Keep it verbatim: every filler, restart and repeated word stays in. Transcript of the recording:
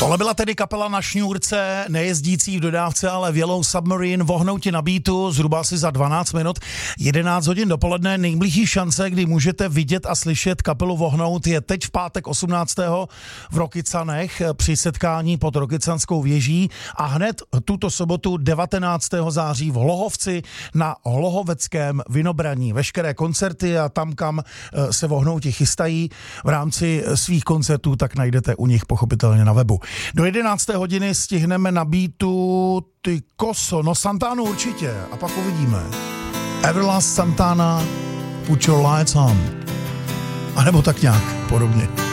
Tohle byla tedy kapela na šňůrce, nejezdící v dodávce, ale v Yellow Submarine, vohnouti na beatu, zhruba asi za dvanáct minut, jedenáct hodin dopoledne. Nejbližší šance, kdy můžete vidět a slyšet kapelu vohnout, je teď v pátek osmnáctého v Rokycanech při setkání pod Rokycanskou věží a hned tuto sobotu devatenáctého září v Hlohovci na Hlohoveckém Vinobraní. Veškeré koncerty a tam, kam se vohnouti chystají v rámci svých koncertů, tak najdete u nich pochopitelně na webu. Do jedenácté hodiny stihneme na beatu ty koso, no Santanu určitě a pak uvidíme. Everlast Santana, Put Your Lights On. A nebo tak nějak podobně.